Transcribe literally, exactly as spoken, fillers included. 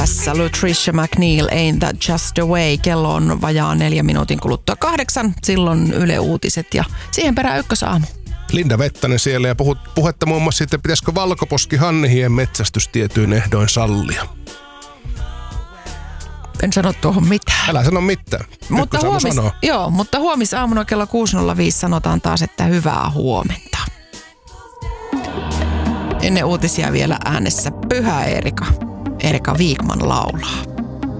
tässä Latricia McNeil, Ain't That Just the Way. Kello on vajaa neljä minuutin kuluttua kahdeksan. Silloin Yle Uutiset ja siihen perään ykkösaamu. Linda Vettanen siellä ja puhut, puhetta muun muassa siitä, pitäisikö valkoposki hannihien metsästys tietyin ehdoin sallia. En sano tuohon mitään. Älä sano mitään. Mutta, huomis, joo, mutta huomisaamuna kello kuusi nolla viisi sanotaan taas, että hyvää huomenta. Ennen uutisia vielä äänessä Pyhä Erika. Erika Viikman laulaa.